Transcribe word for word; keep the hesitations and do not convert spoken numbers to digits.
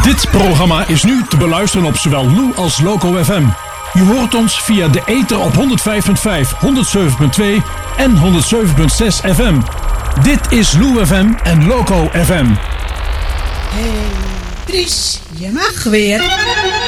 Dit programma is nu te beluisteren op zowel Lou als Loco F M. Je hoort ons via de ether op honderdvijf komma vijf, honderdzeven komma twee en honderdzeven komma zes F M. Dit is Lou F M en Loco F M. Hey, Dries, je mag weer.